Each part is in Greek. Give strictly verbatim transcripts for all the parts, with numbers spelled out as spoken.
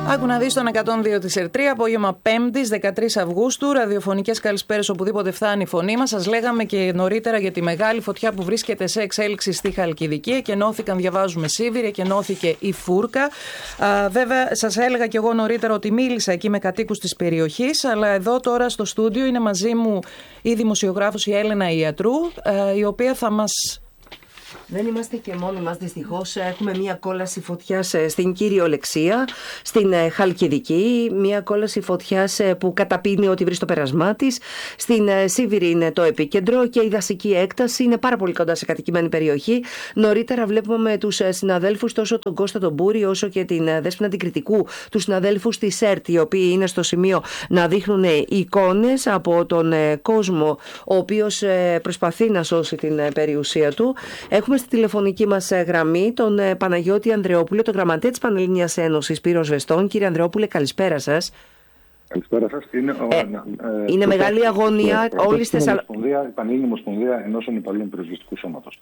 Άκου να δεις τον εκατόν δύο της Ερτρία, απόγευμα Πέμπτης, δεκατρείς Αυγούστου, ραδιοφωνικές καλησπέρες οπουδήποτε φτάνει η φωνή μας. Σας λέγαμε και νωρίτερα για τη μεγάλη φωτιά που βρίσκεται σε εξέλιξη στη Χαλκιδική. Εκενώθηκαν, διαβάζουμε, Σίβηρη, εκενώθηκε η Φούρκα. Α, βέβαια, σας έλεγα και εγώ νωρίτερα ότι μίλησα εκεί με κατοίκους της περιοχής, αλλά εδώ τώρα στο στούντιο είναι μαζί μου η δημοσιογράφος η Έλενα Ιατρού, η οποία θα μας... Δεν είμαστε και μόνοι μας, δυστυχώς. Έχουμε μία κόλαση φωτιάς στην κυριολεξία, στην Χαλκιδική. Μία κόλαση φωτιάς που καταπίνει ό,τι βρει στο πέρασμά της. Στην Σίβηρη είναι το επίκεντρο και η δασική έκταση είναι πάρα πολύ κοντά σε κατοικημένη περιοχή. Νωρίτερα βλέπουμε τους συναδέλφους, τόσο τον Κώστα τον Μπούρη, όσο και την Δέσποινα την Κρητικού, τους συναδέλφους της ΕΡΤ, οι οποίοι είναι στο σημείο να δείχνουν εικόνες από τον κόσμο, ο οποίος προσπαθεί να σώσει την περιουσία του. Έχουμε στη τηλεφωνική μας γραμμή τον Παναγιώτη Ανδρεόπουλο, τον γραμματέα της Πανελλήνιας Ένωσης Πυροσβεστών. Κύριε Ανδρεόπουλε, καλησπέρα σας. Καλησπέρα σας. Είναι, ε, ε, είναι μεγάλη αγωνία όλη τη Θεσσαλονίκη. Η Πανελλήνια Ομοσπονδία Ενώσεων Υπαλλήλων Πυροσβεστικού Σώματος.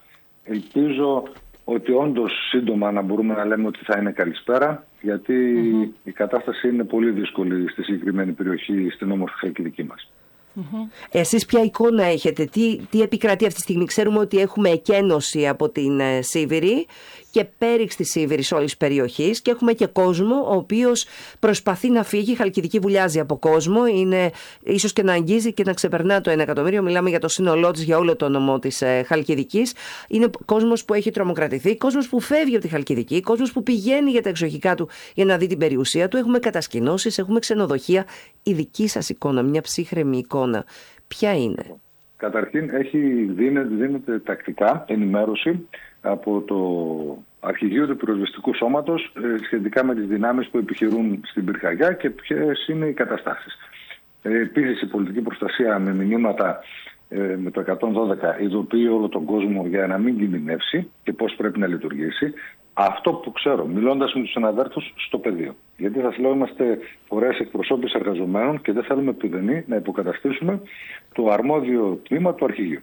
Ελπίζω ότι όντως σύντομα να μπορούμε να λέμε ότι θα είναι καλησπέρα, γιατί mm-hmm. η κατάσταση είναι πολύ δύσκολη στη συγκεκριμένη περιοχή, στην όμορφη Χαλκιδική μας. Mm-hmm. Εσείς ποια εικόνα έχετε, τι, τι επικρατεί αυτή τη στιγμή? Ξέρουμε ότι έχουμε εκένωση από την ε, Σίβηρη και πέριξ της Σίβηρης όλης της περιοχής και έχουμε και κόσμο ο οποίος προσπαθεί να φύγει. Η Χαλκιδική βουλιάζει από κόσμο, είναι ίσως και να αγγίζει και να ξεπερνά το ένα εκατομμύριο. Μιλάμε για το σύνολό της, για όλο το νομό της ε, Χαλκιδικής. Είναι κόσμος που έχει τρομοκρατηθεί, κόσμος που φεύγει από τη Χαλκιδική, κόσμος που πηγαίνει για τα εξοχικά του για να δει την περιουσία του. Έχουμε κατασκηνώσεις, έχουμε ξενοδοχεία. Η δική σας εικόνα, μια ψύχρεμη εικόνα, ποια είναι? Καταρχήν έχει, δίνεται, δίνεται τακτικά ενημέρωση από το Αρχηγείο του Πυροσβεστικού Σώματος ε, σχετικά με τις δυνάμεις που επιχειρούν στην πυρκαγιά και ποιες είναι οι καταστάσεις. Ε, επίσης η πολιτική προστασία με μηνύματα ε, με το εκατόν δώδεκα ειδοποιεί όλο τον κόσμο για να μην κινδυνεύσει και πώς πρέπει να λειτουργήσει. Αυτό που ξέρω, μιλώντας με τους συναδέλφους στο πεδίο. Γιατί σας λέω, είμαστε φορές εκπροσώπης εργαζομένων και δεν θέλουμε επιδενή να υποκαταστήσουμε το αρμόδιο τμήμα του αρχηγείου.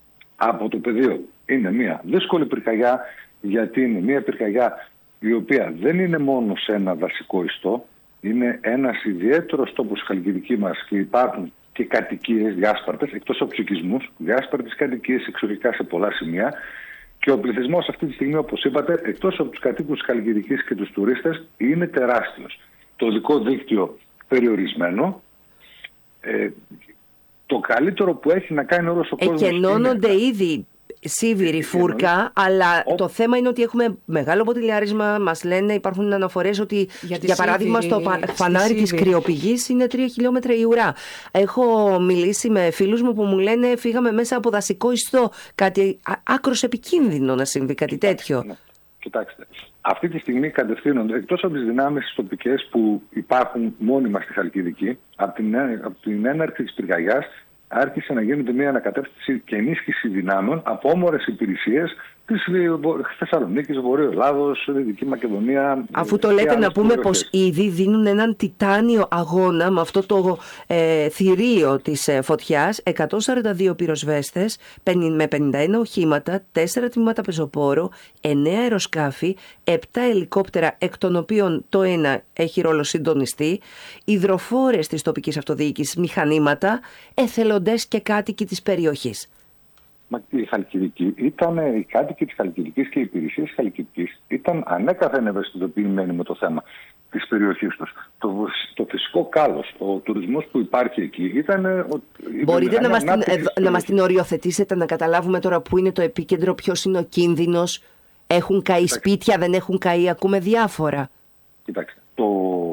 Από το πεδίο είναι μια δύσκολη πυρκαγιά, γιατί είναι μια πυρκαγιά η οποία δεν είναι μόνο σε ένα δασικό ιστό, είναι ένας ιδιαίτερος τόπος στη Χαλκιδική μας και υπάρχουν και κατοικίες διάσπαρτες, εκτός από οικισμούς, διάσπαρτες κατοικίες εξοχικά σε πολλά σημεία. Και ο πληθυσμός αυτή τη στιγμή, όπως είπατε, εκτός από τους κατοίκους της Χαλκιδικής και τους τουρίστες, είναι τεράστιος. Το οδικό δίκτυο περιορισμένο. Ε, το καλύτερο που έχει να κάνει όλος ο κόσμος... Εκενώνονται είναι... ήδη Σίβηρη, Φούρκα, αλλά ο... το θέμα είναι ότι έχουμε μεγάλο ποτηλιάρισμα. Μας λένε, υπάρχουν αναφορές ότι, για, για παράδειγμα, Σίβηρη, στο φανάρι της κρυοπηγής είναι τρία χιλιόμετρα η ουρά. Έχω μιλήσει με φίλους μου που μου λένε φύγαμε μέσα από δασικό ιστό. Κάτι άκρος επικίνδυνο να συμβεί κάτι τέτοιο. Ναι. Κοιτάξτε, αυτή τη στιγμή κατευθύνονται, εκτός από τις δυνάμεις τοπικές που υπάρχουν μόνιμα στη Χαλκιδική, από την, από την έναρξη της πυρκαγιάς, άρχισε να γίνεται μια ανακατεύθυνση και ενίσχυση δυνάμεων από όμορες υπηρεσίες της Θεσσαλονίκης, Βορείου Ελλάδος, Δυτική Μακεδονία. Αφού το λέτε, να πούμε πως ήδη δίνουν έναν τιτάνιο αγώνα με αυτό το ε, θηρίο της ε, φωτιάς, εκατόν σαράντα δύο πυροσβέστες με πενήντα ένα οχήματα, τέσσερα τμήματα πεζοπόρο, εννέα αεροσκάφη, επτά ελικόπτερα, εκ των οποίων το ένα έχει ρόλο συντονιστή, υδροφόρες της τοπικής αυτοδιοίκησης, μηχανήματα, εθελοντές και κάτοικοι της περιοχής. Μα η Χαλκιδική ήταν, οι κάτοικοι της Χαλκιδικής και οι υπηρεσίες της Χαλκιδικής ήταν ανέκαθεν ευαισθητοποιημένοι με το θέμα της περιοχής τους. Το, το φυσικό κάλος, ο τουρισμός που υπάρχει εκεί ήταν... Μπορείτε να μας, την, να μας την οριοθετήσετε, να καταλάβουμε τώρα πού είναι το επίκεντρο, ποιος είναι ο κίνδυνος, έχουν καεί σπίτια, δεν έχουν καεί, ακούμε διάφορα. Κοιτάξτε, το,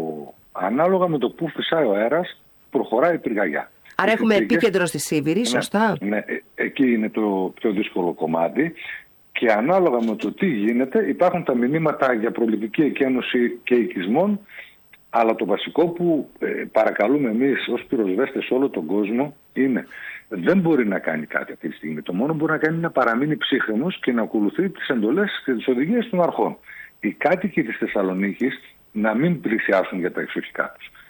ανάλογα με το πού φυσάει ο αέρας προχωράει η πυρκαγιά. Άρα έχουμε επίκεντρο στη Σίβηρη, σωστά. Ναι, ναι, εκεί είναι το πιο δύσκολο κομμάτι και ανάλογα με το τι γίνεται υπάρχουν τα μηνύματα για προληπτική εκένωση και οικισμών, αλλά το βασικό που ε, παρακαλούμε εμείς ως πυροσβέστες όλο τον κόσμο είναι δεν μπορεί να κάνει κάτι αυτή τη στιγμή. Το μόνο που μπορεί να κάνει είναι να παραμείνει ψύχρεμος και να ακολουθεί τις εντολές και τις οδηγίες των αρχών. Οι κάτοικοι της Θεσσαλονίκης να μην πλησιάσουν για τα εξοχικά τους.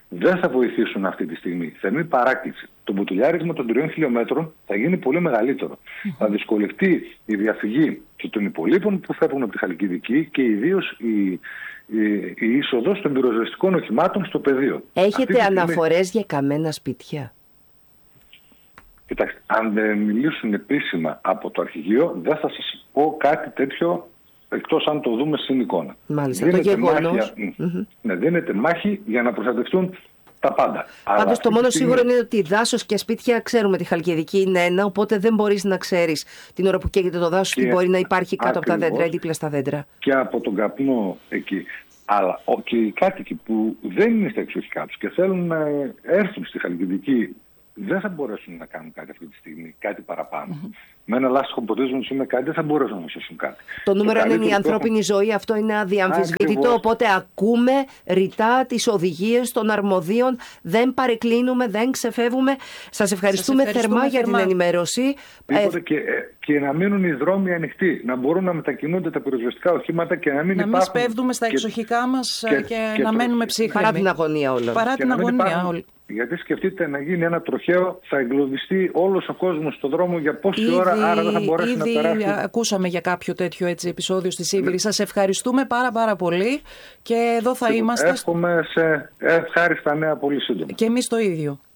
δεν θα βοηθήσουν αυτή τη στιγμή. Θερμή παράκληση. Το μπουτουλιάρισμα των τριών χιλιόμετρων θα γίνει πολύ μεγαλύτερο. Mm-hmm. Θα δυσκολευτεί η διαφυγή και των υπολείπων που φεύγουν από τη Χαλκιδική και ιδίως η, η, η είσοδος των πυροσβεστικών οχημάτων στο πεδίο. Έχετε στιγμή... αναφορές για καμένα σπίτια? Κοιτάξτε, αν δεν μιλήσουν επίσημα από το αρχηγείο, δεν θα σας πω κάτι τέτοιο, εκτός αν το δούμε στην εικόνα. Μάλιστα, δίνεται το γεγονός. Mm-hmm. Ναι, δίνεται μάχη για να προστατευτούν τα πάντα. Πάντως το μόνο στιγμή... σίγουρο είναι ότι δάσος και σπίτια, ξέρουμε τη Χαλκιδική είναι ένα, οπότε δεν μπορείς να ξέρεις την ώρα που καίγεται το δάσος τι μπορεί να υπάρχει κάτω ακριβώς, από τα δέντρα ή δίπλα στα δέντρα. Και από τον καπνό εκεί. Αλλά και οι κάτοικοι που δεν είναι στα εξοχικά τους και θέλουν να έρθουν στη Χαλκιδική, δεν θα μπορέσουν να κάνουν κάτι αυτή τη στιγμή, κάτι παραπάνω. Mm-hmm. Με ένα λάστιχο ποτίζουν με κάτι, δεν θα μπορέσουν να σώσουν κάτι. Το νούμερο είναι η ανθρώπινη ζωή, αυτό είναι αδιαμφισβήτητο. Οπότε ακούμε ρητά τις οδηγίες των αρμοδίων, δεν παρεκκλίνουμε, δεν ξεφεύγουμε. Σας ευχαριστούμε, Σας ευχαριστούμε θερμά, θερμά για την ενημέρωση. Ε... Και, και να μείνουν οι δρόμοι ανοιχτοί, να μπορούν να μετακινούνται τα πυροσβεστικά οχήματα και να μην να υπάρχουν. Να μην σπέβδουμε στα εξοχικά μας και, και, και να το... μένουμε ψύχρεμοι. Παρά την αγωνία όλων. Παρά την αγωνία όλων. Γιατί σκεφτείτε να γίνει ένα τροχαίο, θα εγκλωβιστεί όλος ο κόσμος στον δρόμο για πόση ήδη, ώρα, άρα δεν θα μπορέσει ήδη να περάσει. Ακούσαμε για κάποιο τέτοιο έτσι, επεισόδιο στη Σίβηρη. Ναι. Σας ευχαριστούμε πάρα πάρα πολύ και εδώ θα είμαστε. Εύχομαι σε ευχάριστα νέα πολύ σύντομα. Και εμείς το ίδιο.